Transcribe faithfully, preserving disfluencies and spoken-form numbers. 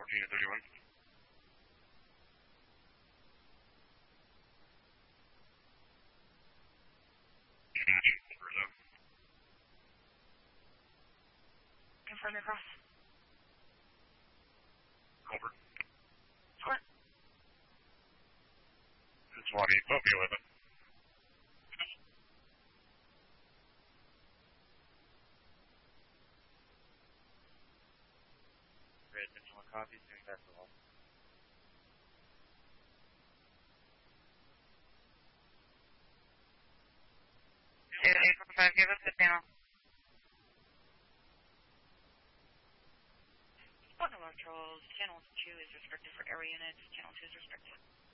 fourteen to thirty-one. Confirm your cross. Over. Score. It's one eight, Copy eleven. Red, Mitchell and Coffee, doing that for all. eight four five, give us the panel. One of our trolls, channel two is restricted for area units, channel two is restricted.